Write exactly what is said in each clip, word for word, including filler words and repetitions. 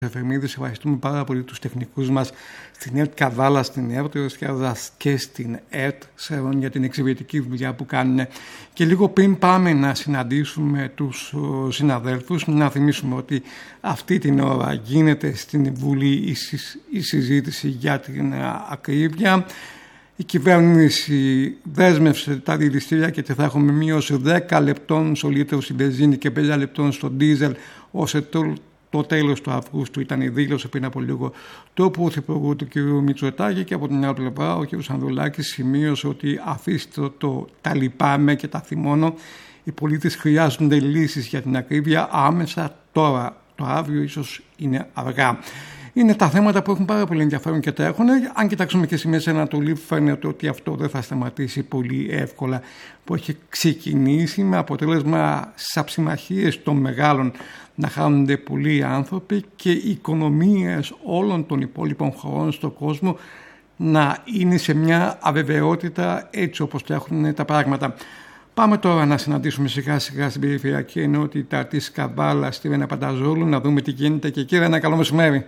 Εφημίδης, ευχαριστούμε πάρα πολύ τους τεχνικούς μας στην ΕΡΤ Καβάλα, στην ΕΡΤ Ρωσιάδας και στην ΕΡΤ Σερών για την εξαιρετική δουλειά που κάνουν. Και λίγο πριν πάμε να συναντήσουμε τους συναδέλφους, να θυμίσουμε ότι αυτή την ώρα γίνεται στην Βουλή η συζήτηση για την ακρίβεια. Η κυβέρνηση δέσμευσε τα δηληστήρια και θα έχουμε μείωση δέκα λεπτών στο λίτρο στην βενζίνη και πέντε λεπτών στο ντίζελ ώστε το Το τέλος του Αυγούστου. Ήταν η δήλωση πριν από λίγο του Πρωθυπουργού του κ. Μητσοτάκη, και από την άλλη πλευρά ο κ. Ανδρουλάκης σημείωσε ότι αφήστε το τα λυπάμαι και τα θυμώνω. Οι πολίτες χρειάζονται λύσεις για την ακρίβεια άμεσα τώρα. Το αύριο ίσως είναι αργά. Είναι τα θέματα που έχουν πάρα πολύ ενδιαφέρον και τα έχουν. Αν κοιτάξουμε και στη Μέση Ανατολή, φαίνεται ότι αυτό δεν θα σταματήσει πολύ εύκολα, που έχει ξεκινήσει με αποτέλεσμα στις αψημαχίες των μεγάλων να χάνονται πολλοί άνθρωποι και οι οικονομίες όλων των υπόλοιπων χωρών στον κόσμο να είναι σε μια αβεβαιότητα έτσι όπως τα έχουν τα πράγματα. Πάμε τώρα να συναντήσουμε σιγά σιγά στην περιφερειακή ενότητα της Καβάλα, στη Ρένα Πανταζόλου, να δούμε τι γίνεται. Και κύριε, ένα καλό μεσημέρι.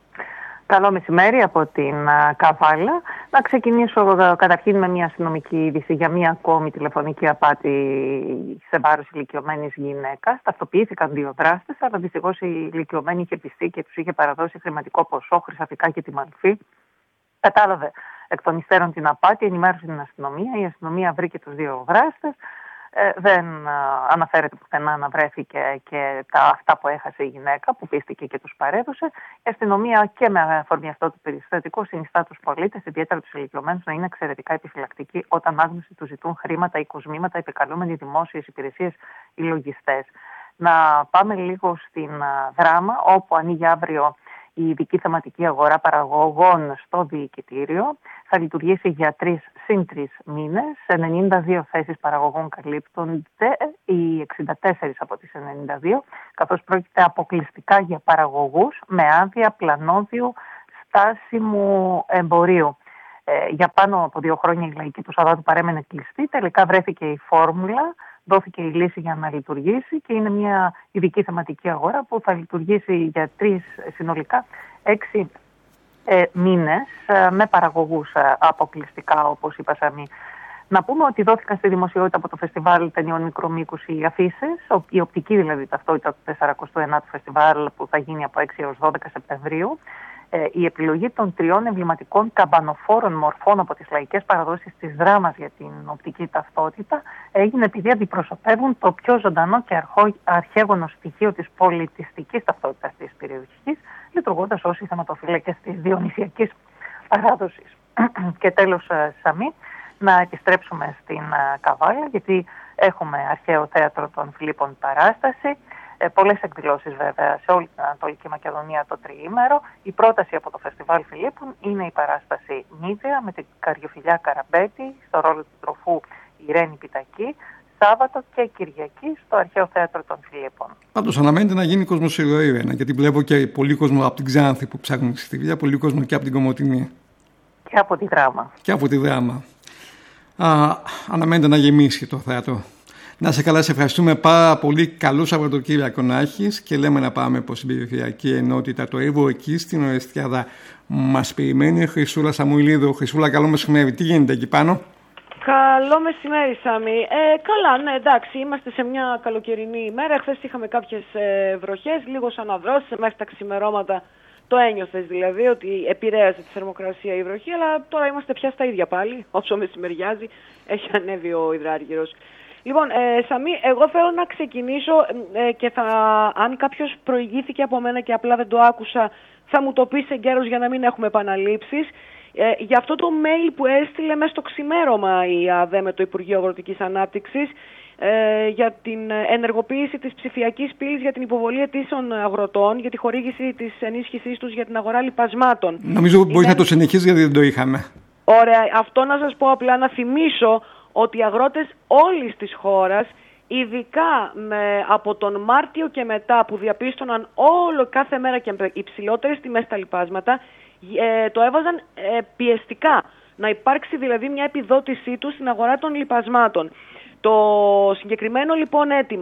Καλό μεσημέρι από την Καβάλα. Να ξεκινήσω καταρχήν με μια αστυνομική είδηση για μια ακόμη τηλεφωνική απάτη σε βάρος ηλικιωμένης γυναίκας. Ταυτοποιήθηκαν δύο δράστες, αλλά δυστυχώς η ηλικιωμένη είχε πιστεί και τους είχε παραδώσει χρηματικό ποσό, χρυσαφικά και τη μαλφή. Κατάλαβε εκ των υστέρων την απάτη, ενημέρωσε την αστυνομία. Η αστυνομία βρήκε τους δύο δράστες. Ε, δεν α, αναφέρεται πουθενά να βρέθηκε και τα αυτά που έχασε η γυναίκα που πίστηκε και τους παρέδωσε. Η αστυνομία και με αφορμή αυτό το περιστατικό συνιστά τους πολίτες, ιδιαίτερα τους ηλικιωμένους, να είναι εξαιρετικά επιφυλακτικοί όταν άγνωστοι τους ζητούν χρήματα ή κοσμήματα, επικαλούμενοι δημόσιες υπηρεσίες ή λογιστές. Να πάμε λίγο στην α, Δράμα, όπου ανοίγει αύριο η ειδική θεματική αγορά παραγωγών στο διοικητήριο. Θα λειτουργήσει για τρεις συν τρεις μήνες. ενενήντα δύο θέσεις παραγωγών καλύπτονται, οι εξήντα τέσσερις από τις ενενήντα δύο, καθώς πρόκειται αποκλειστικά για παραγωγούς με άδεια πλανόδιου στάσιμου εμπορίου. Ε, για πάνω από δύο χρόνια η λαϊκή του Σαββάτου παρέμενε κλειστή. Τελικά βρέθηκε η φόρμουλα, δόθηκε η λύση για να λειτουργήσει και είναι μια ειδική θεματική αγορά που θα λειτουργήσει για τρεις συνολικά έξι ε, μήνες ε, με παραγωγούς ε, αποκλειστικά, όπως είπα Σαμή. Να πούμε ότι δόθηκαν στη δημοσιότητα από το Φεστιβάλ Ταινιών Μικρομήκους οι αφήσεις, η οπτική δηλαδή ταυτότητα του σαρακοστού ενάτου Φεστιβάλ που θα γίνει από έξι έως δώδεκα Σεπτεμβρίου. Ε, η επιλογή των τριών εμβληματικών καμπανοφόρων μορφών από τις λαϊκές παραδόσεις της Δράμας για την οπτική ταυτότητα έγινε επειδή αντιπροσωπεύουν το πιο ζωντανό και αρχό, αρχαίγωνο στοιχείο της πολιτιστικής ταυτότητας της περιοχής, λειτουργώντας ως οι θεματοφύλακες της διονυσιακής παράδοσης. Και τέλος, Σαμή, να επιστρέψουμε στην Καβάλα, γιατί έχουμε αρχαίο θέατρο των Φιλίππων παράσταση. Ε, πολλές εκδηλώσεις βέβαια σε όλη την Ανατολική Μακεδονία το τριήμερο. Η πρόταση από το Φεστιβάλ Φιλίππων είναι η παράσταση Μύδια με την Καριοφιλιά Καραμπέτη στο ρόλο του τροφού Ιρένη Πιτακή, Σάββατο και Κυριακή στο αρχαίο θέατρο των Φιλίππων. Πάντως αναμένεται να γίνει κόσμος ηρωή, γιατί βλέπω και πολύ κόσμο από την Ξάνθη που ψάχνουν στη Στιβιά, πολύ κόσμο και από την Κομοτηνή. Και από τη Δράμα. Και από τη Δράμα. Α, αναμένεται να γεμίσει το θέατρο. Να σε καλά, σε ευχαριστούμε πάρα πολύ. Καλό Σαββατοκύριακο να έχεις και λέμε να πάμε προς την περιφερειακή ενότητα το Εύω, εκεί στην Ορεστιάδα. Μας περιμένει η Χρυσούλα Σαμουηλίδου. Χρυσούλα, καλό μεσημέρι. Τι γίνεται εκεί πάνω? Καλό μεσημέρι, Σάμι. Ε, καλά, ναι, εντάξει, είμαστε σε μια καλοκαιρινή ημέρα. Χθες είχαμε κάποιες ε, βροχές, λίγος αναβρώσεις μέχρι τα ξημερώματα. Το ένιωθες δηλαδή ότι επηρέασε τη θερμοκρασία η βροχή, αλλά τώρα είμαστε πια στα ίδια πάλι. Όσο μεσημεριάζει, έχει ανέβει ο υδράργυρος. Λοιπόν, ε, Σαμή, εγώ θέλω να ξεκινήσω ε, και θα, αν κάποιος προηγήθηκε από μένα και απλά δεν το άκουσα, θα μου το πεις εγκαίρως για να μην έχουμε επαναλήψεις. Ε, για αυτό το mail που έστειλε μέσα στο ξημέρωμα η ΑΔΕ με το Υπουργείο Αγροτικής Ανάπτυξης ε, για την ενεργοποίηση της ψηφιακής πύλης για την υποβολή αιτήσεων αγροτών, για τη χορήγηση της ενίσχυσής τους για την αγορά λιπασμάτων. Νομίζω ότι μπορείς να το συνεχίσεις γιατί δεν το είχαμε. Ωραία, αυτό να σας πω απλά, να θυμίσω ότι οι αγρότες όλης της χώρας, ειδικά με, από τον Μάρτιο και μετά που διαπίστωναν όλο κάθε μέρα και υψηλότερες τιμές στα λιπάσματα, ε, το έβαζαν ε, πιεστικά. Να υπάρξει δηλαδή μια επιδότησή του στην αγορά των λιπασμάτων. Το συγκεκριμένο λοιπόν αίτημα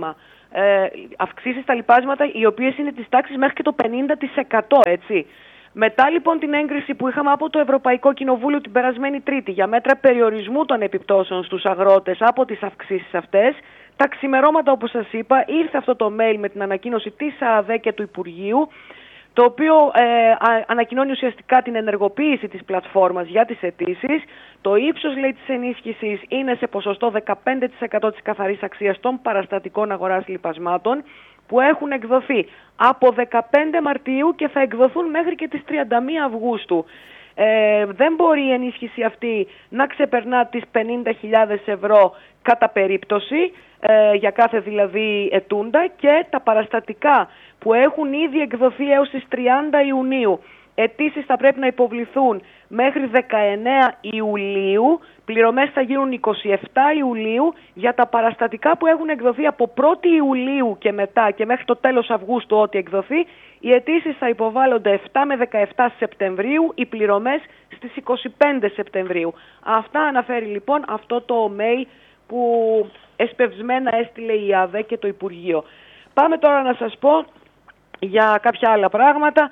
ε, αυξήσεις στα λιπάσματα οι οποίες είναι της τάξης μέχρι και το πενήντα τοις εκατό, έτσι. Μετά λοιπόν την έγκριση που είχαμε από το Ευρωπαϊκό Κοινοβούλιο την περασμένη Τρίτη για μέτρα περιορισμού των επιπτώσεων στους αγρότες από τις αυξήσεις αυτές, τα ξημερώματα όπως σας είπα ήρθε αυτό το mail με την ανακοίνωση της ΑΑΔΕ και του Υπουργείου, το οποίο ε, ανακοινώνει ουσιαστικά την ενεργοποίηση της πλατφόρμας για τις αιτήσεις. Το ύψος, λέει, της ενίσχυσης είναι σε ποσοστό δεκαπέντε τοις εκατό της καθαρής αξίας των παραστατικών αγοράς λιπασμάτων που έχουν εκδοθεί από δεκαπέντε Μαρτίου και θα εκδοθούν μέχρι και τις τριάντα μία Αυγούστου. Ε, δεν μπορεί η ενίσχυση αυτή να ξεπερνά τις πενήντα χιλιάδες ευρώ κατά περίπτωση, ε, για κάθε δηλαδή ετούντα, και τα παραστατικά που έχουν ήδη εκδοθεί έως τις τριάντα Ιουνίου. Αιτήσεις θα πρέπει να υποβληθούν μέχρι δεκαεννέα Ιουλίου, πληρωμές θα γίνουν εικοστή εβδόμη Ιουλίου. Για τα παραστατικά που έχουν εκδοθεί από πρώτη Ιουλίου και μετά και μέχρι το τέλος Αυγούστου ό,τι εκδοθεί, οι αιτήσεις θα υποβάλλονται επτά με δεκαεπτά Σεπτεμβρίου, οι πληρωμές στις είκοσι πέντε Σεπτεμβρίου. Αυτά αναφέρει λοιπόν αυτό το mail που εσπευσμένα έστειλε η ΑΔΕ και το Υπουργείο. Πάμε τώρα να σας πω για κάποια άλλα πράγματα.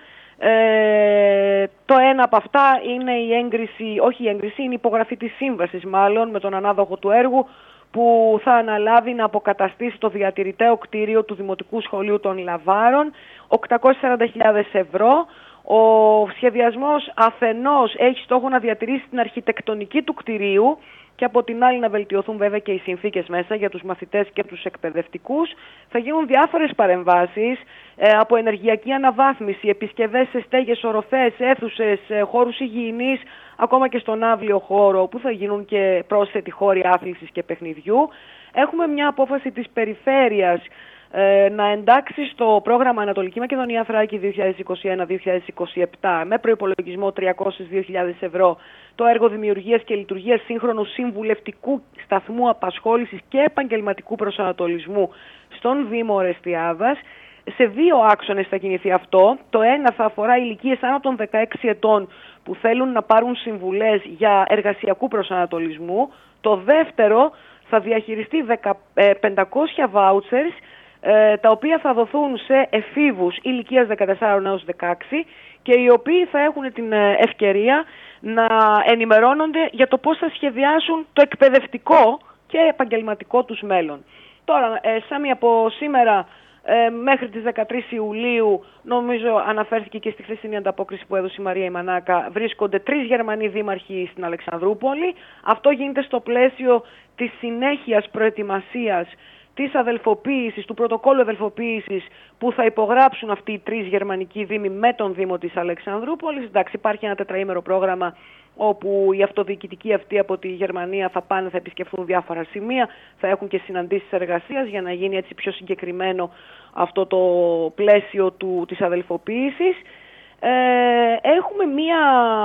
Ε, το ένα από αυτά είναι η έγκριση, όχι η έγκριση, είναι η υπογραφή της σύμβασης μάλλον με τον ανάδοχο του έργου που θα αναλάβει να αποκαταστήσει το διατηρηταίο κτίριο του Δημοτικού Σχολείου των Λαβάρων, οκτακόσιες σαράντα χιλιάδες ευρώ. Ο σχεδιασμός αφενός έχει στόχο να διατηρήσει την αρχιτεκτονική του κτιρίου και από την άλλη να βελτιωθούν βέβαια και οι συνθήκες μέσα για τους μαθητές και τους εκπαιδευτικούς. Θα γίνουν διάφορες παρεμβάσεις, ε, από ενεργειακή αναβάθμιση, επισκευές σε στέγες, οροφές, αίθουσες, ε, χώρους υγιεινής, ακόμα και στον αύριο χώρο που θα γίνουν και πρόσθετοι χώροι άθλησης και παιχνιδιού. Έχουμε μια απόφαση της περιφέρειας ε, να εντάξει στο πρόγραμμα Ανατολική Μακεδονία Θράκη δύο χιλιάδες είκοσι ένα δύο χιλιάδες είκοσι επτά με προϋπολογισμό τριακόσιες δύο χιλιάδες ευρώ το έργο δημιουργίας και λειτουργίας σύγχρονου συμβουλευτικού σταθμού απασχόλησης και επαγγελματικού προσανατολισμού στον Δήμο Ορεστιάδας. Σε δύο άξονες θα κινηθεί αυτό. Το ένα θα αφορά ηλικίες άνω των δεκαέξι ετών που θέλουν να πάρουν συμβουλές για εργασιακού προσανατολισμού. Το δεύτερο θα διαχειριστεί πεντακόσια vouchers, τα οποία θα δοθούν σε εφήβους ηλικίας δεκατέσσερα έως δεκαέξι και οι οποίοι θα έχουν την ευκαιρία να ενημερώνονται για το πώς θα σχεδιάσουν το εκπαιδευτικό και επαγγελματικό τους μέλλον. Τώρα, Σάμι, από σήμερα ε, μέχρι τις δεκατρείς Ιουλίου, νομίζω αναφέρθηκε και στη χθεσινή ανταπόκριση που έδωσε η Μαρία Ιμανάκα, βρίσκονται τρεις Γερμανοί δήμαρχοι στην Αλεξανδρούπολη. Αυτό γίνεται στο πλαίσιο της συνέχειας προετοιμασίας της αδελφοποίησης, του πρωτοκόλλου αδελφοποίησης που θα υπογράψουν αυτοί οι τρεις γερμανικοί δήμοι με τον Δήμο της Αλεξανδρούπολης. Εντάξει, υπάρχει ένα τετραήμερο πρόγραμμα όπου οι αυτοδιοικητικοί αυτοί από τη Γερμανία θα πάνε, θα επισκεφθούν διάφορα σημεία, θα έχουν και συναντήσεις εργασίας για να γίνει έτσι πιο συγκεκριμένο αυτό το πλαίσιο του, της αδελφοποίησης. Ε, έχουμε μία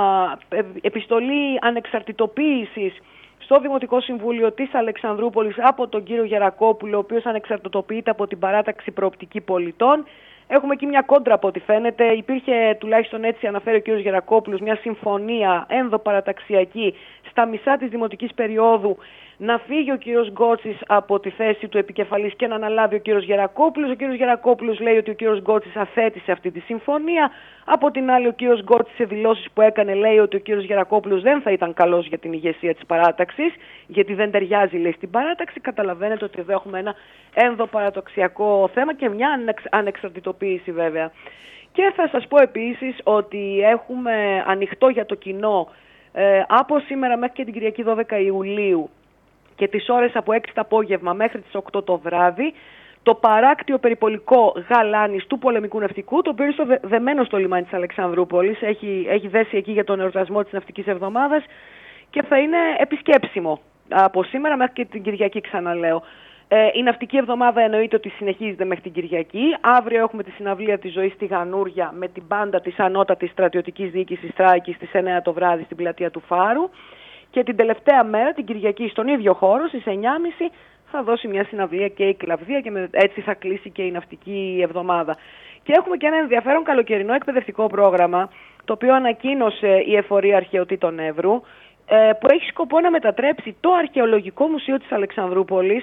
επιστολή ανεξαρτητοποίησης στο Δημοτικό Συμβούλιο της Αλεξανδρούπολης από τον κύριο Γερακόπουλο, ο οποίος ανεξαρτητοποιείται από την παράταξη Προοπτική Πολιτών. Έχουμε εκεί μια κόντρα από ό,τι φαίνεται. Υπήρχε, τουλάχιστον έτσι αναφέρει ο κύριος Γερακόπουλος, μια συμφωνία ενδοπαραταξιακή στα μισά της δημοτικής περίοδου να φύγει ο κύριος Γκότσης από τη θέση του επικεφαλής και να αναλάβει ο κύριος Γερακόπουλος. Ο κύριος Γερακόπουλος λέει ότι ο κύριος Γκότσης αθέτησε αυτή τη συμφωνία. Από την άλλη, ο κύριος Γκότσης σε δηλώσεις που έκανε λέει ότι ο κύριος Γερακόπουλος δεν θα ήταν καλός για την ηγεσία της παράταξης, γιατί δεν ταιριάζει, λέει, στην παράταξη. Καταλαβαίνετε ότι εδώ έχουμε ένα ενδοπαραταξιακό θέμα και μια ανεξ, ανεξαρτητοποίηση βέβαια. Και θα σας πω επίσης ότι έχουμε ανοιχτό για το κοινό ε, από σήμερα μέχρι και την Κυριακή δώδεκα Ιουλίου και τις ώρες από έξι το απόγευμα μέχρι τις οκτώ το βράδυ, το παράκτιο περιπολικό Γαλάνης του πολεμικού ναυτικού, το οποίο είναι δεμένο στο λιμάνι της Αλεξανδρούπολης, έχει, έχει δέσει εκεί για τον εορτασμό της Ναυτικής Εβδομάδας και θα είναι επισκέψιμο από σήμερα μέχρι και την Κυριακή, ξαναλέω. Ε, η Ναυτική Εβδομάδα εννοείται ότι συνεχίζεται μέχρι την Κυριακή. Αύριο έχουμε τη συναυλία της ζωής στη Γανούρια με την μπάντα της Ανώτατης Στρατιωτικής Διοίκησης Θράκης στις εννιά το βράδυ στην πλατεία του Φάρου. Και την τελευταία μέρα, την Κυριακή, στον ίδιο χώρο, στις εννιά και μισή, θα δώσει μια συναυλία και η Κλαβδία και με, έτσι θα κλείσει και η Ναυτική Εβδομάδα. Και έχουμε και ένα ενδιαφέρον καλοκαιρινό εκπαιδευτικό πρόγραμμα, το οποίο ανακοίνωσε η Εφορία Αρχαιοτήτων Εύρου, ε, που έχει σκοπό να μετατρέψει το Αρχαιολογικό Μουσείο της Αλεξανδρούπολης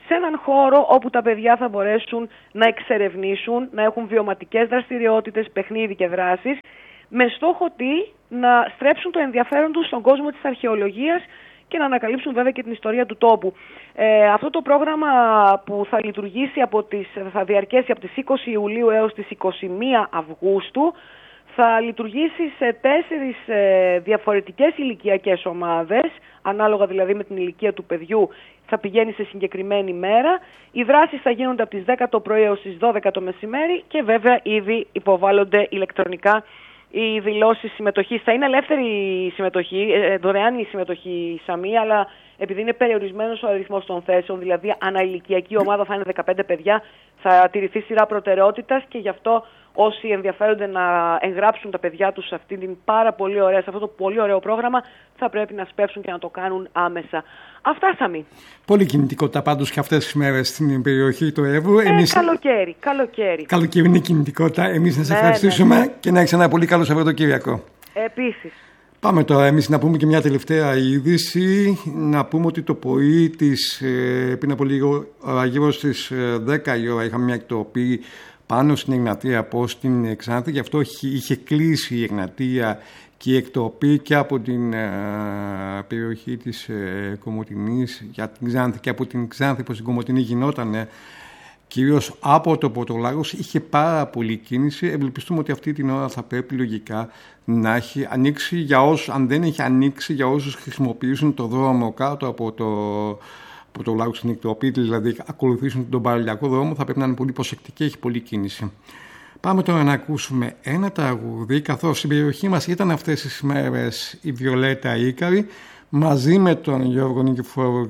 σε έναν χώρο όπου τα παιδιά θα μπορέσουν να εξερευνήσουν, να έχουν βιωματικές δραστηριότητες, παιχνίδι και δράσεις, με στόχο τι, να στρέψουν το ενδιαφέρον τους στον κόσμο της αρχαιολογίας και να ανακαλύψουν βέβαια και την ιστορία του τόπου. Ε, αυτό το πρόγραμμα που θα λειτουργήσει από τις, θα διαρκέσει από τις είκοσι Ιουλίου έως τις είκοσι μία Αυγούστου, θα λειτουργήσει σε τέσσερις ε, διαφορετικές ηλικιακές ομάδες, ανάλογα δηλαδή με την ηλικία του παιδιού, θα πηγαίνει σε συγκεκριμένη μέρα. Οι δράσεις θα γίνονται από τις δέκα το πρωί έως τις δώδεκα το μεσημέρι και βέβαια ήδη υποβάλλονται ηλεκτρονικά οι δηλώσεις συμμετοχής. Θα είναι ελεύθερη η συμμετοχή, δωρεάν η συμμετοχή, Σαμή, αλλά επειδή είναι περιορισμένος ο αριθμός των θέσεων, δηλαδή αναηλικιακή ομάδα θα είναι δεκαπέντε παιδιά, θα τηρηθεί σειρά προτεραιότητας και γι' αυτό όσοι ενδιαφέρονται να εγγράψουν τα παιδιά τους σε, αυτή την πάρα πολύ ωραία, σε αυτό το πολύ ωραίο πρόγραμμα, θα πρέπει να σπεύσουν και να το κάνουν άμεσα. Αυτά, Σαμή. Πολύ κινητικότητα πάντως και αυτές τις μέρες στην περιοχή του Εύρου. Ε, Εμείς... Καλοκαίρι, καλοκαίρι. Καλοκαιρινή κινητικότητα. Εμείς να σε ναι, ευχαριστήσουμε ναι. και να έχεις ένα πολύ καλό Σαββατοκύριακο. Επίσης. Πάμε τώρα εμείς να πούμε και μια τελευταία είδηση. Να πούμε ότι το πρωί της, πριν από λίγο, γύρω στις δέκα η ώρα, είχαμε μια εκτροπή πάνω στην Εγνατία από στην Ξάνθη. Γι' αυτό είχε κλείσει η Εγνατία και η εκτροπή και από την ε, περιοχή της ε, Κομοτηνής για την Ξάνθη και από την Ξάνθη προς την Κομοτηνή γινόταν ε, κυρίως από το Πορτολάγος. Είχε πάρα πολλή κίνηση. Ευελπιστούμε ότι αυτή την ώρα θα πρέπει λογικά να έχει ανοίξει για όσους, αν δεν έχει ανοίξει για όσους χρησιμοποιήσουν το δρόμο κάτω από το Πορτολάγος στην εκτροπή, δηλαδή ακολουθήσουν τον παραλιακό δρόμο, θα πρέπει να είναι πολύ προσεκτικοί, έχει πολλή κίνηση. Πάμε τώρα να ακούσουμε ένα τραγούδι, καθώς στην περιοχή μας ήταν αυτές τις μέρες η Βιολέτα Ίκαρη, μαζί με τον Γιώργο Νικηφόρο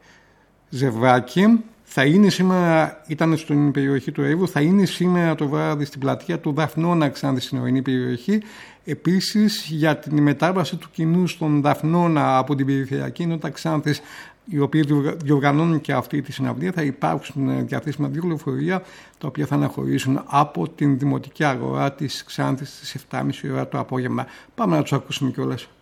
Ζευράκη. Θα είναι σήμερα, ήταν στην περιοχή του Εύρου, θα είναι σήμερα το βράδυ στην πλατεία του Δαφνώνα Ξάνθη στην ορεινή περιοχή. Επίσης για την μετάβαση του κοινού στον Δαφνώνα από την περιφερειακή ενότητα Ξάνθης, οι οποίοι διοργανώνουν και αυτή τη συναυλία, θα υπάρξουν διαθέσιμα δύο λεωφορεία, τα οποία θα αναχωρήσουν από την Δημοτική Αγορά της Ξάνθης στις επτά και μισή ώρα το απόγευμα. Πάμε να τους ακούσουμε κιόλας.